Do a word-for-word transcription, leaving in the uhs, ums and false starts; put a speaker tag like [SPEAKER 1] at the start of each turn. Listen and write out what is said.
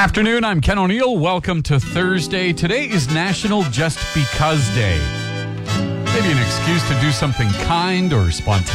[SPEAKER 1] Afternoon, I'm Ken O'Neill. Welcome to Thursday. Today is National Just Because Day. Maybe an excuse to do something kind or spontaneous.